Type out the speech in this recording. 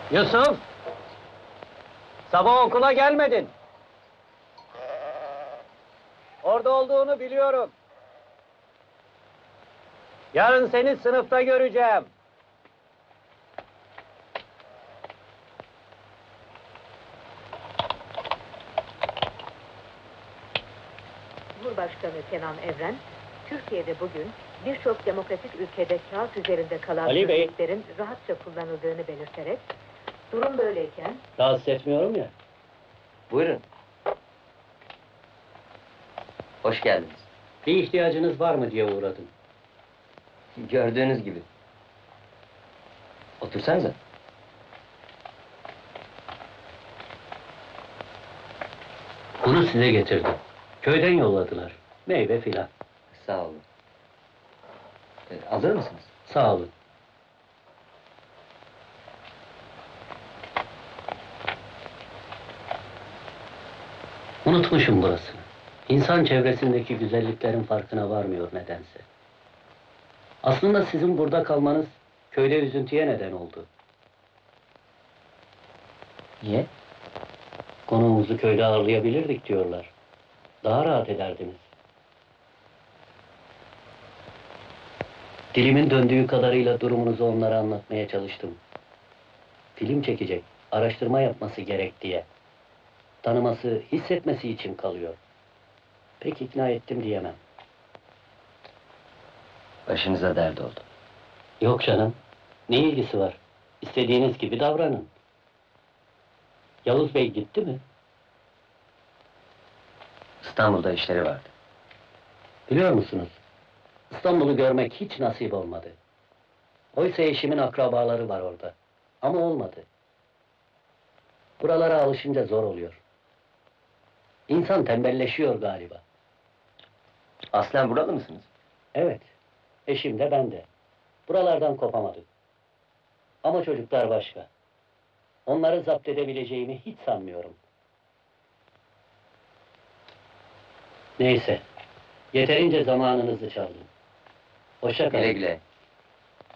Yusuf! Sabah okula gelmedin. Orada olduğunu biliyorum. Yarın seni sınıfta göreceğim. Cumhurbaşkanı Kenan Evren, Türkiye'de bugün birçok demokratik ülkede kağıt üzerinde kalan Ali Bey. hürriyetlerin rahatça kullanıldığını belirterek, durum böyleyken Rahatsız etmiyorum ya. Buyurun. Hoş geldiniz. Bir ihtiyacınız var mı diye uğradım. Gördüğünüz gibi. Otursanıza. Bunu size getirdim. Köyden yolladılar. Meyve filan. Sağ olun. Alır mısınız? Sağ olun. Unutmuşum burasını. İnsan çevresindeki güzelliklerin farkına varmıyor nedense. Aslında sizin burada kalmanız köyde üzüntüye neden oldu. Niye? Konuğumuzu köyde ağırlayabilirdik diyorlar. Daha rahat ederdiniz. Dilimin döndüğü kadarıyla durumunuzu onlara anlatmaya çalıştım. Film çekecek, araştırma yapması gerek diye. Tanıması, hissetmesi için kalıyor. Pek ikna ettim diyemem. Başınıza dert oldu. Yok canım, ne ilgisi var? İstediğiniz gibi davranın. Yavuz Bey gitti mi? İstanbul'da işleri vardı. Biliyor musunuz? İstanbul'u görmek hiç nasip olmadı. Oysa eşimin akrabaları var orada. Ama olmadı. Buralara alışınca zor oluyor. İnsan tembelleşiyor galiba. Aslen buralı mısınız? Evet, eşim de ben de. Buralardan kopamadık. Ama çocuklar başka. Onları zapt edebileceğimi hiç sanmıyorum. Neyse, yeterince zamanınızı çaldım. Hoşça kalın. Güle güle.